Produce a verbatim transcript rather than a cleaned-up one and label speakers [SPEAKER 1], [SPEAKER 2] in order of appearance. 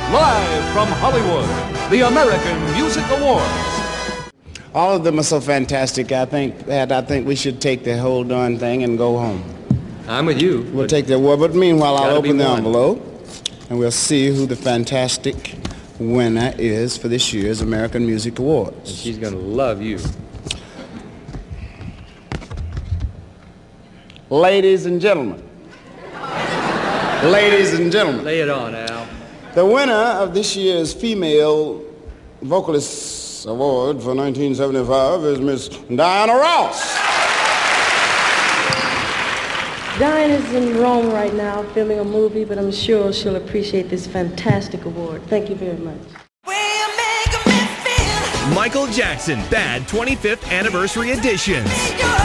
[SPEAKER 1] Live from Hollywood, the American Music Awards.
[SPEAKER 2] All of them are so fantastic. I think that I think we should take the whole darn thing and go home.
[SPEAKER 3] I'm with you.
[SPEAKER 2] We'll take the award, but meanwhile, I'll open the
[SPEAKER 3] one.
[SPEAKER 2] envelope, and we'll see who the fantastic winner is for this year's American Music Awards.
[SPEAKER 3] And she's gonna love you.
[SPEAKER 2] Ladies and gentlemen. Ladies and gentlemen.
[SPEAKER 3] Lay it on, Al.
[SPEAKER 2] The winner of this year's Female Vocalist Award for nineteen seventy-five is Miss Diana Ross.
[SPEAKER 4] Diana's in Rome right now filming a movie, but I'm sure she'll appreciate this fantastic award. Thank you very much.
[SPEAKER 5] Michael Jackson Bad twenty-fifth Anniversary Edition.